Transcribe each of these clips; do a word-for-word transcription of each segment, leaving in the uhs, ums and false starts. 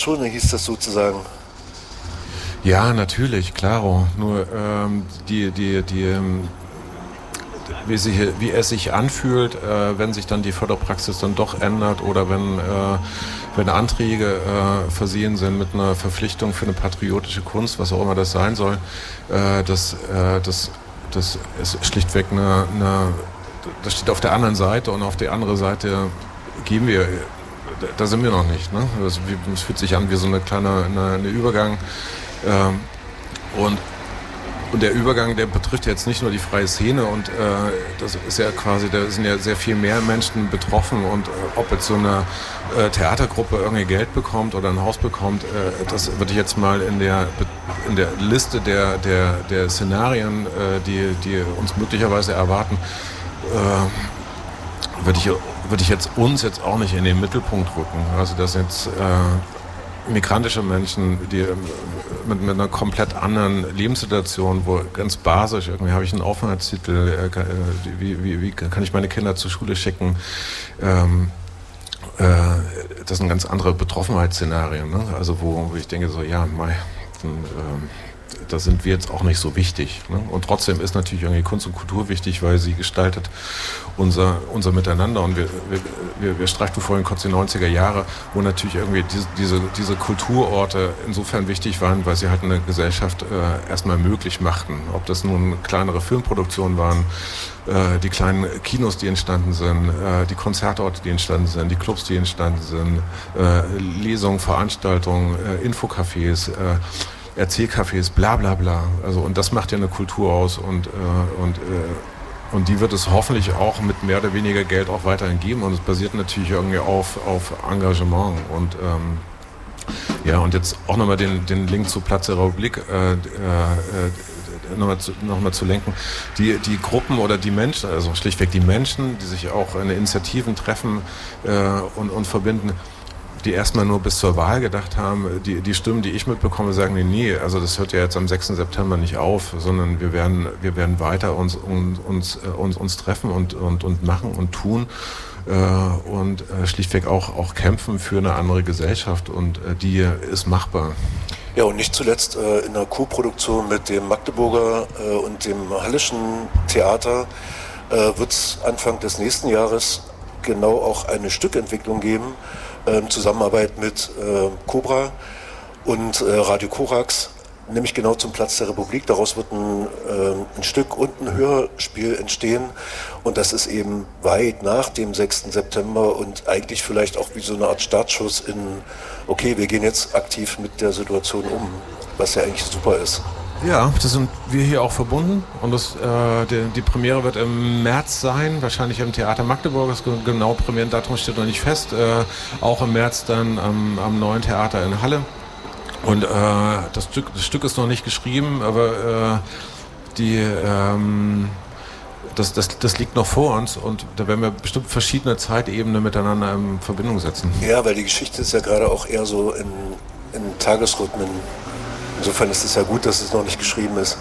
schon, hieß das sozusagen. Ja, natürlich, klaro. Nur ähm, die, die, die, ähm, wie, sie, wie es sich anfühlt, äh, wenn sich dann die Förderpraxis dann doch ändert oder wenn, äh, wenn Anträge äh, versehen sind mit einer Verpflichtung für eine patriotische Kunst, was auch immer das sein soll, äh, das, äh, das, das ist schlichtweg eine, eine, das steht auf der anderen Seite und auf der anderen Seite geben wir, da sind wir noch nicht. Ne? Das, es fühlt sich an wie so eine kleine eine, eine Übergang. Ähm, und Und der Übergang, der betrifft jetzt nicht nur die freie Szene und äh, das ist ja quasi, da sind ja sehr viel mehr Menschen betroffen und äh, ob jetzt so eine äh, Theatergruppe irgendwie Geld bekommt oder ein Haus bekommt, äh, das würde ich jetzt mal in der in der Liste der der der Szenarien, äh, die die uns möglicherweise erwarten, äh, würde ich würde ich jetzt uns jetzt auch nicht in den Mittelpunkt rücken. Also dass jetzt äh, migrantische Menschen, die mit, mit einer komplett anderen Lebenssituation, wo ganz basisch, irgendwie habe ich einen Aufenthaltstitel, äh, wie, wie, wie kann ich meine Kinder zur Schule schicken, ähm, äh, das sind ganz andere Betroffenheitsszenarien, ne? Also wo, wo ich denke so, ja, mei, dann, ähm, da sind wir jetzt auch nicht so wichtig. Ne? Und trotzdem ist natürlich irgendwie Kunst und Kultur wichtig, weil sie gestaltet unser, unser Miteinander. Und wir, wir, wir streichen vorhin kurz die neunziger Jahre, wo natürlich irgendwie diese, diese, diese Kulturorte insofern wichtig waren, weil sie halt eine Gesellschaft äh, erstmal möglich machten. Ob das nun kleinere Filmproduktionen waren, äh, die kleinen Kinos, die entstanden sind, äh, die Konzertorte, die entstanden sind, die Clubs, die entstanden sind, äh, Lesungen, Veranstaltungen, äh, Infocafés, äh, Erzählcafés, bla bla bla. Also, und das macht ja eine Kultur aus und, äh, und, äh, und die wird es hoffentlich auch mit mehr oder weniger Geld auch weiterhin geben und es basiert natürlich irgendwie auf, auf Engagement und ähm, ja, und jetzt auch nochmal den, den Link zu Platz der Republik äh, äh, nochmal zu, noch mal zu lenken. Die, die Gruppen oder die Menschen, also schlichtweg die Menschen, die sich auch in Initiativen treffen äh, und, und verbinden, die erstmal nur bis zur Wahl gedacht haben, die, die Stimmen, die ich mitbekomme, sagen, nee, nee, also das hört ja jetzt am sechsten September nicht auf, sondern wir werden, wir werden weiter uns, uns, uns, uns, uns treffen und, und, und machen und tun äh, und äh, schlichtweg auch, auch kämpfen für eine andere Gesellschaft und äh, die ist machbar. Ja, und nicht zuletzt äh, in einer Co-Produktion mit dem Magdeburger äh, und dem Hallischen Theater äh, wird es Anfang des nächsten Jahres genau auch eine Stückentwicklung geben, in Zusammenarbeit mit äh, Cobra und äh, Radio Korax, nämlich genau zum Platz der Republik. Daraus wird ein, äh, ein Stück und ein Hörspiel entstehen und das ist eben weit nach dem sechsten September und eigentlich vielleicht auch wie so eine Art Startschuss in, okay, wir gehen jetzt aktiv mit der Situation um, was ja eigentlich super ist. Ja, das sind wir hier auch verbunden und das, äh, die, die Premiere wird im März sein, wahrscheinlich im Theater Magdeburg, das genau Premierendatum steht noch nicht fest, äh, auch im März dann am, am neuen Theater in Halle und äh, das, Stück, das Stück ist noch nicht geschrieben, aber äh, die, ähm, das, das, das liegt noch vor uns und da werden wir bestimmt verschiedene Zeitebenen miteinander in Verbindung setzen. Ja, weil die Geschichte ist ja gerade auch eher so in, in Tagesrhythmen. Insofern ist es ja gut, dass es noch nicht geschrieben ist.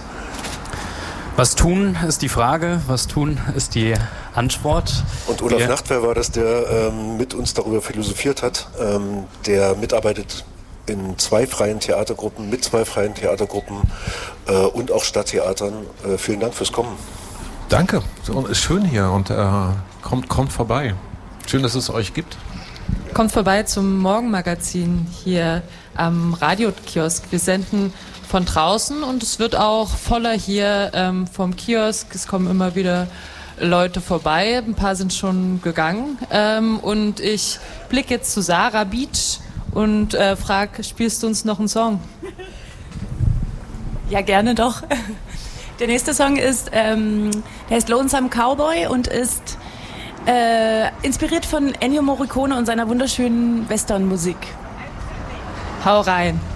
Was tun ist die Frage, was tun ist die Antwort. Und Olaf Wir Nachtwer war das, der ähm, mit uns darüber philosophiert hat, ähm, der mitarbeitet in zwei freien Theatergruppen, mit zwei freien Theatergruppen äh, und auch Stadttheatern. Äh, vielen Dank fürs Kommen. Danke, ist schön hier und äh, kommt, kommt vorbei. Schön, dass es euch gibt. Kommt vorbei zum Morgenmagazin hier am Radiokiosk. Wir senden von draußen und es wird auch voller hier ähm, vom Kiosk. Es kommen immer wieder Leute vorbei. Ein paar sind schon gegangen. Ähm, und ich blicke jetzt zu Sarah Beach und äh, frage, spielst du uns noch einen Song? Ja, gerne doch. Der nächste Song ist, ähm, der heißt Lonesome Cowboy und ist Äh, inspiriert von Ennio Morricone und seiner wunderschönen Westernmusik. Hau rein.